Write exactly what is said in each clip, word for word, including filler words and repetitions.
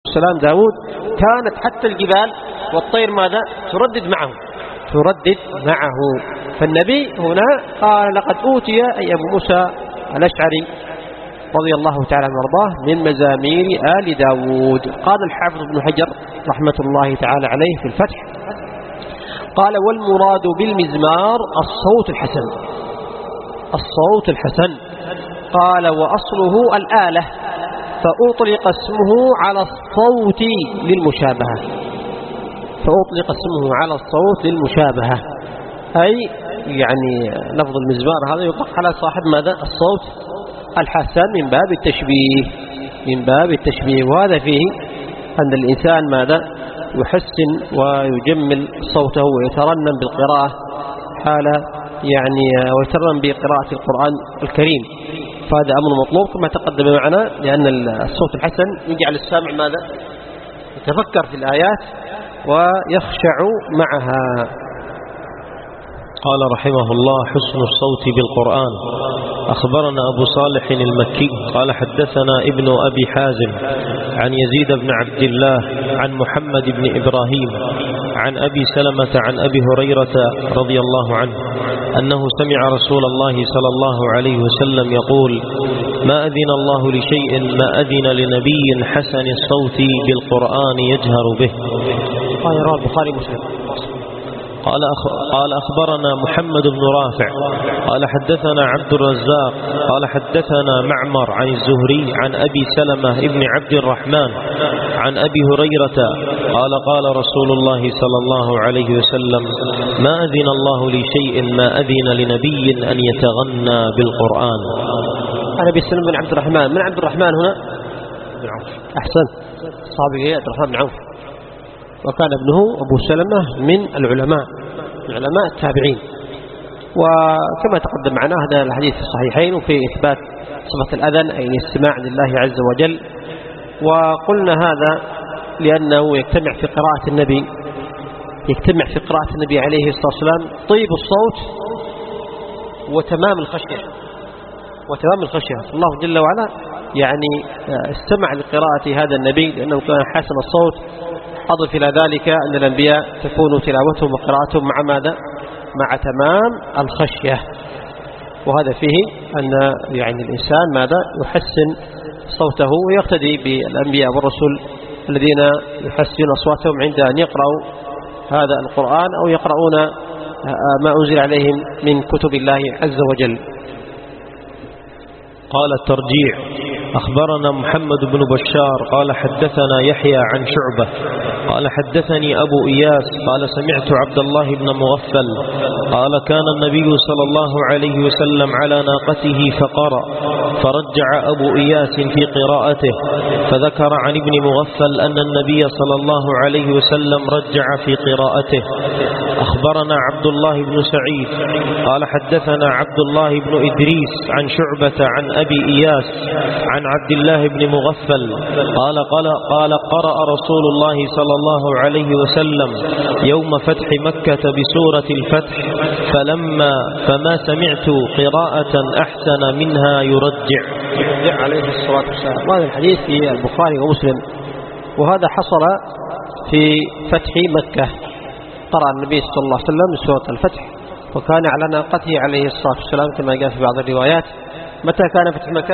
السلام داود كانت حتى الجبال والطير ماذا تردد معه تردد معه. فالنبي هنا قال لقد أوتي أي أبو موسى الأشعري رضي الله تعالى عنه وارضاه من مزامير آل داود. قال الحافظ ابن حجر رحمة الله تعالى عليه في الفتح قال والمراد بالمزمار الصوت الحسن الصوت الحسن. قال وأصله الآلة فأطلق اسمه على الصوت للمشابهة فأطلق اسمه على الصوت للمشابهة أي يعني لفظ المزمار هذا يطلق على صاحب ماذا الصوت الحسن من باب التشبيه من باب التشبيه. وهذا فيه أن الإنسان ماذا يحسن ويجمل صوته ويترنم بالقراءة حال يعني ويترنم بقراءة القرآن الكريم. فهذا أمر مطلوب كما تقدم معنا لأن الصوت الحسن يجعل السامع ماذا يتفكر في الآيات ويخشع معها. قال رحمه الله حسن الصوت بالقرآن. أخبرنا أبو صالح المكي قال حدثنا ابن أبي حازم عن يزيد بن عبد الله عن محمد بن إبراهيم عن أبي سلمة عن أبي هريرة رضي الله عنه أنه سمع رسول الله صلى الله عليه وسلم يقول ما أذن الله لشيء ما أذن لنبي حسن الصوت بالقرآن يجهر به. قال رواه البخاري مسلم. قال قال أخبرنا محمد بن رافع قال حدثنا عبد الرزاق قال حدثنا معمر عن الزهري عن أبي سلمة ابن عبد الرحمن عن أبي هريرة قال قال رسول الله صلى الله عليه وسلم ما أذن الله لشيء ما أذن لنبي أن يتغنى بالقرآن. عن أبي سلمة بن عبد الرحمن من عبد الرحمن هنا بن عوف. أحسن صحابي عبد الرحمن بن عوف وكان ابنه أبو سلمة من العلماء العلماء التابعين. وكما تقدم معنا هذا الحديث في الصحيحين وفي إثبات صفة الأذن أي الاستماع لله عز وجل. وقلنا هذا لأنه يجتمع في قراءة النبي يجتمع في قراءة النبي عليه الصلاة والسلام طيب الصوت وتمام الخشية وتمام الخشية. الله جل وعلا يعني استمع لقراءة هذا النبي لأنه كان حسن الصوت. أضف إلى ذلك أن الأنبياء تكون تلاوتهم وقراءتهم مع ماذا مع تمام الخشية. وهذا فيه أن يعني الإنسان ماذا يحسن صوته ويقتدي بالأنبياء والرسل الذين يحسنون أصواتهم عند أن يقرأوا هذا القرآن أو يقرؤون ما أنزل عليهم من كتب الله عز وجل. قال الترجيع أخبرنا محمد بن بشار قال حدثنا يحيى عن شعبة قال حدثني أبو إياس قال سمعت عبد الله بن مغفل قال كان النبي صلى الله عليه وسلم على ناقته فقرأ فرجع أبو إياس في قراءته فذكر عن ابن مغفل أن النبي صلى الله عليه وسلم رجع في قراءته. أخبرنا عبد الله بن سعيد قال حدثنا عبد الله بن إدريس عن شعبة عن أبي إياس عن عبد الله بن مغفل قال قال قال قرأ رسول الله صلى الله عليه وسلم يوم فتح مكة بسورة الفتح فلما فما سمعت قراءة أحسن منها يرجع عليه الصلاة والسلام. وهذا الحديث في البخاري ومسلم. وهذا حصل في فتح مكة قرأ النبي صلى الله عليه وسلم سورة الفتح وكان على ناقته عليه الصلاة والسلام كما جاء في بعض الروايات. متى كان فتح مكة؟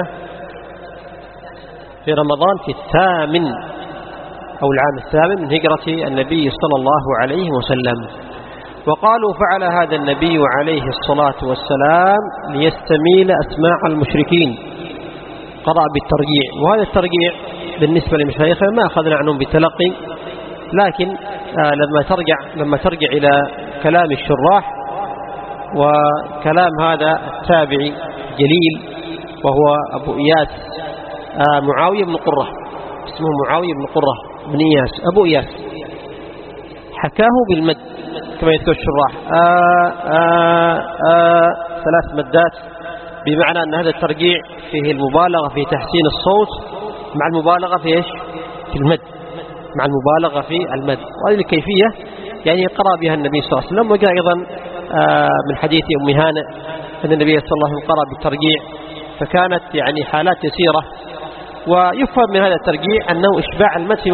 في رمضان في الثامن أو العام الثامن من هجرة النبي صلى الله عليه وسلم. وقالوا فعل هذا النبي عليه الصلاة والسلام ليستميل أسماع المشركين قرأ بالترجيع. وهذا الترجيع بالنسبة لمشايخنا ما أخذنا عنهم بالتلقي لكن آه لما ترجع لما ترجع إلى كلام الشراح وكلام هذا التابعي جليل وهو أبو إياس آه معاوية بن قرة اسمه معاوية بن قرة بن إياس أبو إياس حكاه بالمد كما يذكر الشراح آه آه آه ثلاث مدات بمعنى أن هذا الترجيع فيه المبالغة في تحسين الصوت مع المبالغة في إيش في المد مع المبالغة في المد. وهذه الكيفية يعني قرأ بها النبي صلى الله عليه وسلم. وجاء أيضا آه من حديث أم هانئ أن النبي صلى الله عليه وسلم قرأ بالترجيع فكانت يعني حالات يسيرة. ويفهم من هذا الترجيع أنه إشباع المد